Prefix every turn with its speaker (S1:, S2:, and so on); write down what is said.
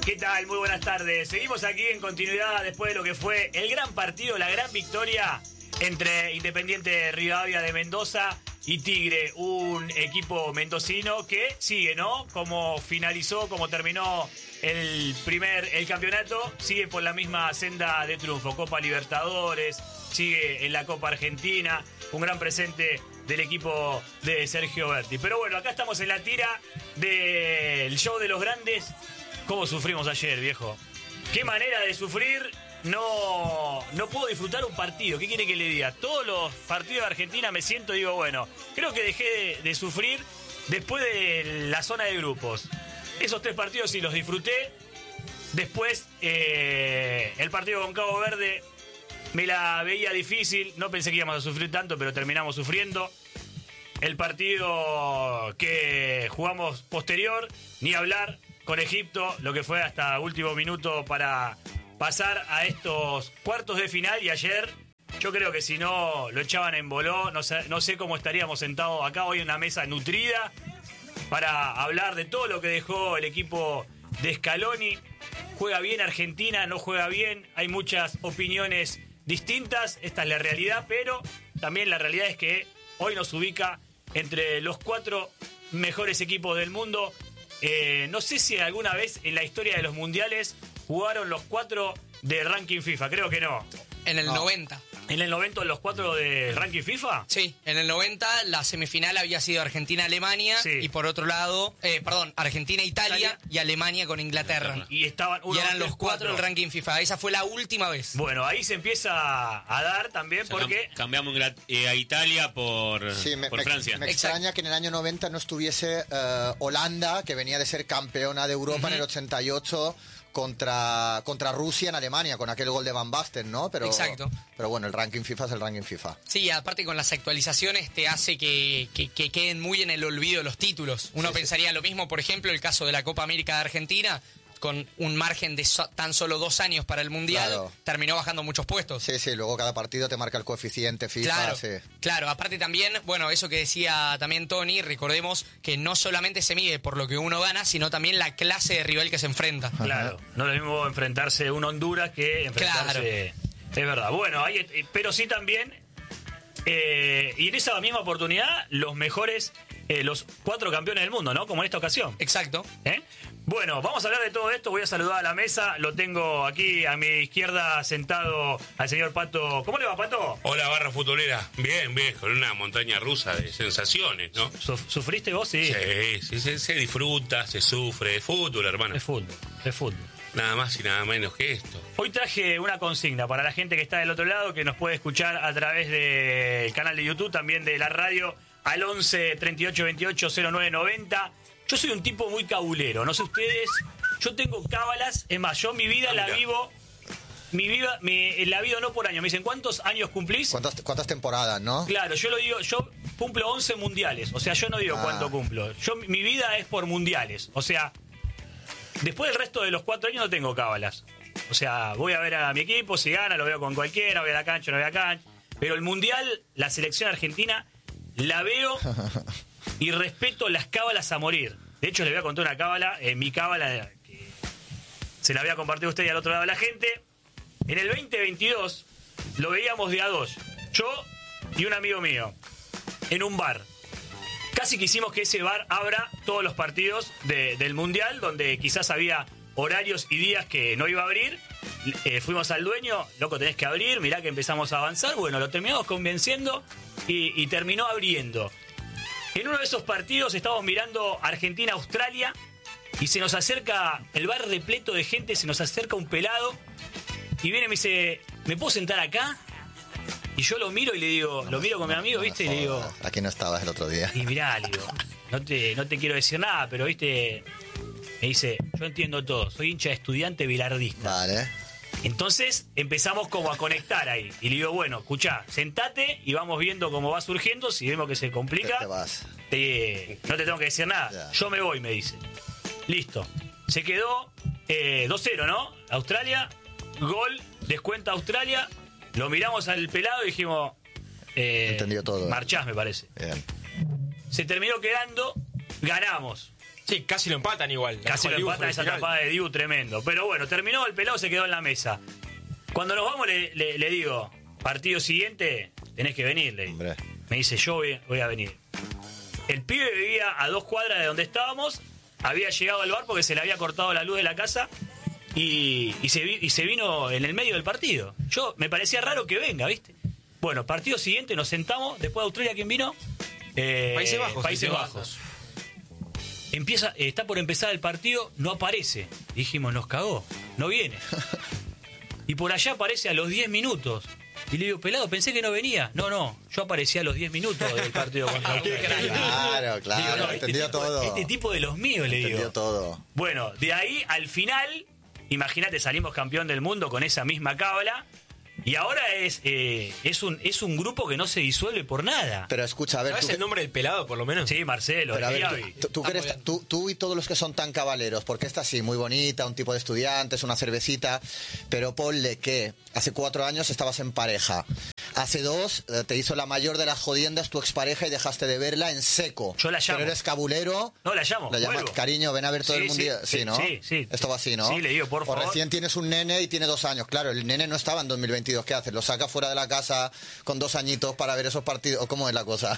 S1: ¿Qué tal? Muy buenas tardes. Seguimos aquí en continuidad después de lo que fue el gran partido, la gran victoria entre Independiente Rivadavia de Mendoza y Tigre, un equipo mendocino que sigue, ¿no? Como finalizó, como terminó el campeonato, sigue por la misma senda de triunfo. Copa Libertadores, sigue en la Copa Argentina, un gran presente del equipo de Sergio Berti. Pero bueno, acá estamos en la tira del show de los grandes. ¿Cómo sufrimos ayer, viejo? ¿Qué manera de sufrir? No puedo disfrutar un partido. ¿Qué quiere que le diga? Todos los partidos de Argentina me siento y digo, bueno, creo que dejé de sufrir después de la zona de grupos. Esos 3 partidos sí los disfruté. Después, el partido con Cabo Verde me la veía difícil. No pensé que íbamos a sufrir tanto, pero terminamos sufriendo. El partido que jugamos posterior, ni hablar, con Egipto, lo que fue hasta último minuto para pasar a estos cuartos de final. Y ayer, yo creo que si no lo echaban en boló, no sé cómo estaríamos sentados acá hoy en una mesa nutrida para hablar de todo lo que dejó el equipo de Scaloni. Juega bien Argentina, no juega bien, hay muchas opiniones distintas, esta es la realidad, pero también la realidad es que hoy nos ubica entre los 4 mejores equipos del mundo. No sé si alguna vez en la historia de los mundiales jugaron los 4 de ranking FIFA, creo que no.
S2: En el 90.
S1: ¿En el 90 los 4 de ranking FIFA?
S2: Sí, en el 90 la semifinal había sido Argentina-Alemania, sí. Y por otro lado, Argentina-Italia y Alemania con Inglaterra.
S1: Y estaban
S2: y eran los 4 del ranking FIFA. Esa fue la última vez.
S1: Bueno, ahí se empieza a dar también, o sea, porque
S3: cambiamos a Italia por Francia.
S4: Me extraña que en el año 90 no estuviese Holanda, que venía de ser campeona de Europa en el 88, contra Rusia en Alemania, con aquel gol de Van Basten, ¿no?
S2: Exacto.
S4: Pero bueno, el ranking FIFA es el ranking FIFA.
S2: Sí, aparte con las actualizaciones te hace que queden muy en el olvido los títulos. Uno pensaría lo mismo, por ejemplo, el caso de la Copa América de Argentina, con un margen de tan solo 2 años para el Mundial, claro, terminó bajando muchos puestos.
S4: Sí, luego cada partido te marca el coeficiente FIFA.
S2: Claro,
S4: sí.
S2: Claro, aparte también, bueno, eso que decía también Tony, recordemos que no solamente se mide por lo que uno gana, sino también la clase de rival que se enfrenta.
S1: Claro, no es lo mismo enfrentarse a un Honduras que enfrentarse...
S2: Claro.
S1: Es verdad, bueno, pero sí también, y en esa misma oportunidad, los mejores, los 4 campeones del mundo, ¿no? Como en esta ocasión.
S2: Exacto.
S1: Bueno, vamos a hablar de todo esto. Voy a saludar a la mesa. Lo tengo aquí a mi izquierda sentado al señor Pato. ¿Cómo le va, Pato?
S5: Hola, barra futbolera. Bien, con una montaña rusa de sensaciones, ¿no?
S1: ¿Sufriste vos? Sí.
S5: Sí, se disfruta, se sufre. Es fútbol, hermano.
S1: Es fútbol.
S5: Nada más y nada menos que esto.
S1: Hoy traje una consigna para la gente que está del otro lado, que nos puede escuchar a través del canal de YouTube, también de la radio, al 11 38 28 09 90. Yo soy un tipo muy cabulero, no sé ustedes, yo tengo cábalas, es más, yo mi vida la vivo, la vivo no por año. Me dicen, ¿cuántos años cumplís?
S4: ¿Cuántas temporadas, no?
S1: Claro, yo lo digo, yo cumplo 11 mundiales, o sea, yo no digo cuánto cumplo. Mi vida es por mundiales, o sea, después del resto de los 4 años no tengo cábalas. O sea, voy a ver a mi equipo, si gana, lo veo con cualquiera, voy a la cancha, no voy a la cancha. Pero el mundial, la selección argentina, la veo y respeto las cábalas a morir. De hecho, les voy a contar una cábala, mi cábala, que se la voy a compartir a usted y al otro lado de la gente. En el 2022 lo veíamos de a 2, yo y un amigo mío, en un bar. Casi quisimos que ese bar abra todos los partidos del Mundial, donde quizás había horarios y días que no iba a abrir. Fuimos al dueño, loco, tenés que abrir, mirá que empezamos a avanzar. Bueno, lo terminamos convenciendo y terminó abriendo. En uno de esos partidos estábamos mirando Argentina-Australia y se nos acerca, el bar repleto de gente, se nos acerca un pelado y viene y me dice, ¿me puedo sentar acá? Y yo lo miro y le digo, lo miro con mi amigo, ¿viste? Y le digo...
S4: Aquí no estabas el otro día.
S1: Y mirá, le digo, no te quiero decir nada, pero, ¿viste? Me dice, yo entiendo todo, soy hincha de Estudiante bilardista.
S4: Vale.
S1: Entonces empezamos como a conectar ahí. Y le digo, bueno, escuchá, sentate y vamos viendo cómo va surgiendo. Si vemos que se complica,
S4: te vas.
S1: No te tengo que decir nada.
S4: Ya.
S1: Yo me voy, me dice. Listo. Se quedó 2-0, ¿no? Australia, gol, descuenta Australia. Lo miramos al pelado y dijimos...
S4: Entendió todo.
S1: Marchás, me parece.
S4: Bien.
S1: Se terminó quedando, ganamos.
S6: Sí, casi lo empatan igual.
S1: Casi lo empatan, esa tapada de Dibu tremendo. Pero bueno, terminó, el pelado se quedó en la mesa. Cuando nos vamos le digo, partido siguiente, tenés que venir, le digo. Me dice, yo voy a venir. El pibe vivía a 2 cuadras de donde estábamos, había llegado al bar porque se le había cortado la luz de la casa y se vino en el medio del partido. Me parecía raro que venga, ¿viste? Bueno, partido siguiente, nos sentamos, después de Australia, ¿quién vino? Países Bajos. Está por empezar el partido, no aparece. Dijimos, nos cagó, no viene. Y por allá aparece a los 10 minutos. Y le digo, pelado, pensé que no venía. No, yo aparecía a los 10 minutos del partido contra Australia.
S4: Claro,
S1: digo,
S4: entendió todo.
S1: Este tipo de los míos, le digo.
S4: Entendió todo.
S1: Bueno, de ahí al final, imagínate, salimos campeón del mundo con esa misma cábala. Y ahora es un grupo que no se disuelve por nada.
S4: Pero escucha, a ver...
S6: ¿Sabes el nombre del pelado, por lo menos?
S1: Sí, Marcelo.
S4: Pero a ver, tú y todos los que son tan cabaleros, porque esta sí, muy bonita, un tipo de estudiantes, una cervecita, pero ponle que hace 4 años estabas en pareja. Hace 2 te hizo la mayor de las jodiendas tu expareja y dejaste de verla en seco.
S1: Yo la llamo.
S4: Pero eres cabulero.
S1: No, la llamo.
S4: La llamas, cariño, ven a ver todo el mundial. Sí, ¿no?
S1: Sí.
S4: Esto va así, ¿no?
S1: Sí, le digo, por favor.
S4: O recién tienes un nene y tiene 2 años. Claro, el nene no estaba en 2022. ¿Qué haces? ¿Lo sacas fuera de la casa con 2 añitos para ver esos partidos? ¿O cómo es la cosa?